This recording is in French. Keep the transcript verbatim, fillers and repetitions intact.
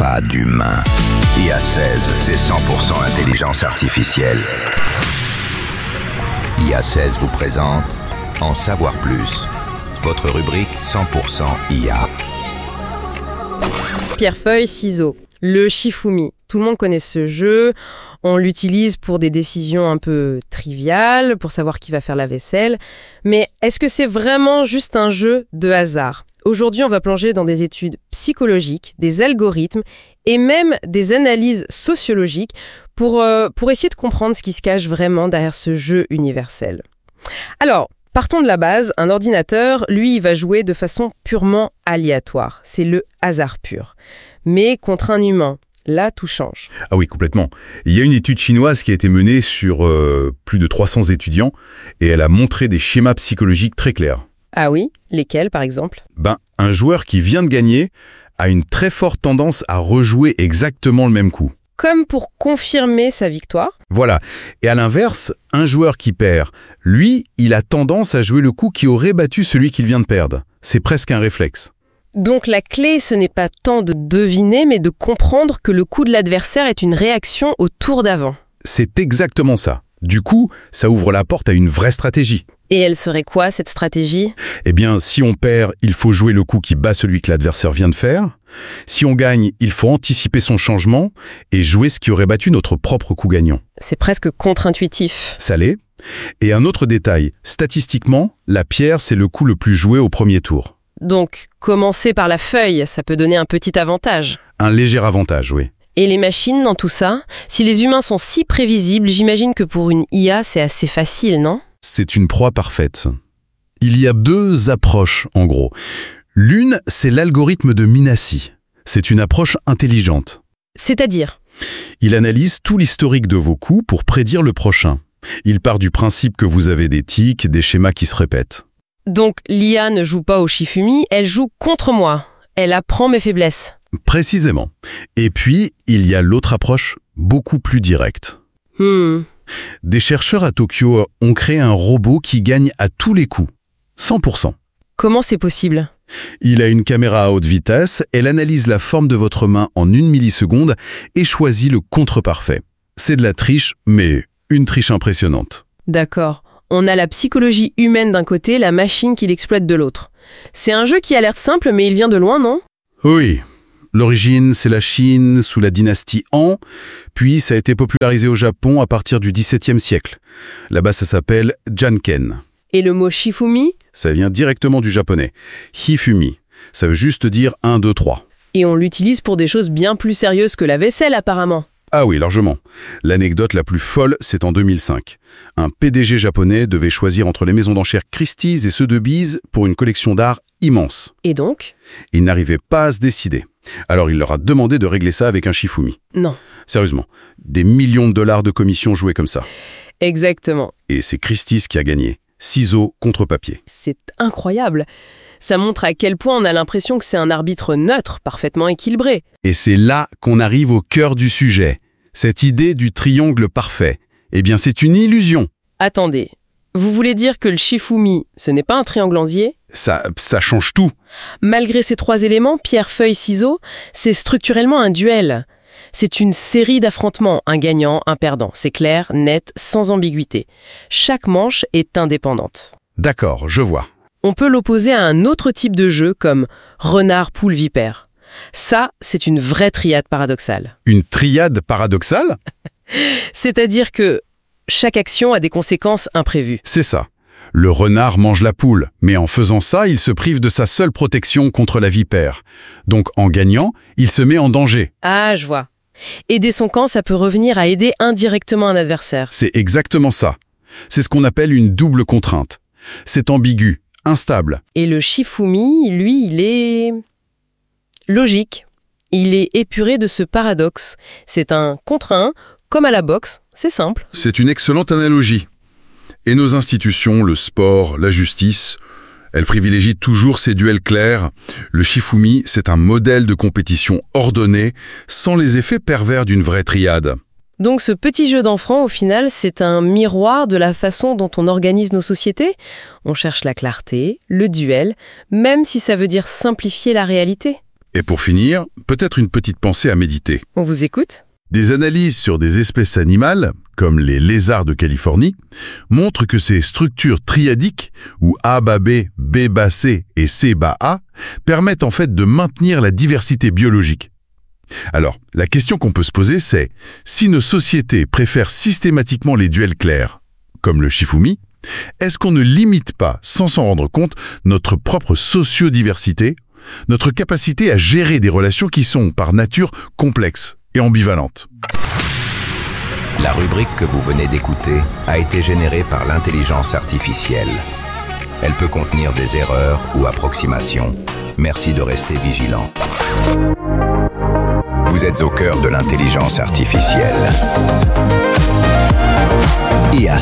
pas d'humain. I A seize, c'est cent pour cent intelligence artificielle. I A seize vous présente En savoir plus, votre rubrique cent pour cent I A. Pierre, feuille, ciseaux. Le Shifumi. Tout le monde connaît ce jeu. On l'utilise pour des décisions un peu triviales, pour savoir qui va faire la vaisselle. Mais est-ce que c'est vraiment juste un jeu de hasard ? Aujourd'hui, on va plonger dans des études psychologiques, des algorithmes et même des analyses sociologiques pour, euh, pour essayer de comprendre ce qui se cache vraiment derrière ce jeu universel. Alors, partons de la base. Un ordinateur, lui, il va jouer de façon purement aléatoire. C'est le hasard pur. Mais contre un humain, là, tout change. Ah oui, complètement. Il y a une étude chinoise qui a été menée sur euh, plus de trois cents étudiants et elle a montré des schémas psychologiques très clairs. Ah oui ? Lesquels, par exemple ? Ben, un joueur qui vient de gagner a une très forte tendance à rejouer exactement le même coup. Comme pour confirmer sa victoire ? Voilà. Et à l'inverse, un joueur qui perd, lui, il a tendance à jouer le coup qui aurait battu celui qu'il vient de perdre. C'est presque un réflexe. Donc la clé, ce n'est pas tant de deviner, mais de comprendre que le coup de l'adversaire est une réaction au tour d'avant. C'est exactement ça. Du coup, ça ouvre la porte à une vraie stratégie. Et elle serait quoi, cette stratégie ? Eh bien, si on perd, il faut jouer le coup qui bat celui que l'adversaire vient de faire. Si on gagne, il faut anticiper son changement et jouer ce qui aurait battu notre propre coup gagnant. C'est presque contre-intuitif. Ça l'est. Et un autre détail, statistiquement, la pierre, c'est le coup le plus joué au premier tour. Donc, commencer par la feuille, ça peut donner un petit avantage. Un léger avantage, oui. Et les machines dans tout ça ? Si les humains sont si prévisibles, j'imagine que pour une I A, c'est assez facile, non ? C'est une proie parfaite. Il y a deux approches, en gros. L'une, c'est l'algorithme de Minassi. C'est une approche intelligente. C'est-à-dire ? Il analyse tout l'historique de vos coups pour prédire le prochain. Il part du principe que vous avez des tics, des schémas qui se répètent. Donc l'I A ne joue pas au Shifumi, elle joue contre moi. Elle apprend mes faiblesses. Précisément. Et puis, il y a l'autre approche, beaucoup plus directe. Hmm. Des chercheurs à Tokyo ont créé un robot qui gagne à tous les coups. cent pour cent. Comment c'est possible ? Il a une caméra à haute vitesse, elle analyse la forme de votre main en une milliseconde et choisit le contre parfait. C'est de la triche, mais une triche impressionnante. D'accord. On a la psychologie humaine d'un côté, la machine qui l'exploite de l'autre. C'est un jeu qui a l'air simple, mais il vient de loin, non ? Oui. L'origine, c'est la Chine, sous la dynastie Han, puis ça a été popularisé au Japon à partir du dix-septième siècle. Là-bas, ça s'appelle Janken. Et le mot Shifumi ? Ça vient directement du japonais. Hifumi. Ça veut juste dire un, deux, trois. Et on l'utilise pour des choses bien plus sérieuses que la vaisselle, apparemment. Ah oui, largement. L'anecdote la plus folle, c'est en deux mille cinq. Un P D G japonais devait choisir entre les maisons d'enchères Christie's et Sotheby's pour une collection d'art immense. Et donc ? Il n'arrivait pas à se décider. Alors il leur a demandé de régler ça avec un Shifumi. Non. Sérieusement, des millions de dollars de commissions jouées comme ça. Exactement. Et c'est Christie's qui a gagné. Ciseaux contre papier. C'est incroyable. Ça montre à quel point on a l'impression que c'est un arbitre neutre, parfaitement équilibré. Et c'est là qu'on arrive au cœur du sujet. Cette idée du triangle parfait. Eh bien, c'est une illusion. Attendez, vous voulez dire que le Shifumi, ce n'est pas un triangle entier ? Ça, ça change tout. Malgré ces trois éléments, pierre, feuille, ciseaux, c'est structurellement un duel. C'est une série d'affrontements, un gagnant, un perdant. C'est clair, net, sans ambiguïté. Chaque manche est indépendante. D'accord, je vois. On peut l'opposer à un autre type de jeu comme renard, poule, vipère. Ça, c'est une vraie triade paradoxale. Une triade paradoxale ? C'est-à-dire que chaque action a des conséquences imprévues. C'est ça. Le renard mange la poule, mais en faisant ça, il se prive de sa seule protection contre la vipère. Donc en gagnant, il se met en danger. Ah, je vois. Aider son camp, ça peut revenir à aider indirectement un adversaire. C'est exactement ça. C'est ce qu'on appelle une double contrainte. C'est ambigu, instable. Et le Shifumi, lui, il est logique. Il est épuré de ce paradoxe. C'est un contre un, comme à la boxe. C'est simple. C'est une excellente analogie. Et nos institutions, le sport, la justice, elles privilégient toujours ces duels clairs. Le Shifumi, c'est un modèle de compétition ordonné, sans les effets pervers d'une vraie triade. Donc ce petit jeu d'enfant, au final, c'est un miroir de la façon dont on organise nos sociétés. On cherche la clarté, le duel, même si ça veut dire simplifier la réalité. Et pour finir, peut-être une petite pensée à méditer. On vous écoute ? Des analyses sur des espèces animales, comme les lézards de Californie, montrent que ces structures triadiques, où A bat B, B bat C et C bat A, permettent en fait de maintenir la diversité biologique. Alors, la question qu'on peut se poser, c'est si nos sociétés préfèrent systématiquement les duels clairs, comme le Shifumi, est-ce qu'on ne limite pas, sans s'en rendre compte, notre propre sociodiversité, notre capacité à gérer des relations qui sont, par nature, complexes et ambivalentes? La rubrique que vous venez d'écouter a été générée par l'intelligence artificielle. Elle peut contenir des erreurs ou approximations. Merci de rester vigilant. Vous êtes au cœur de l'intelligence artificielle. I A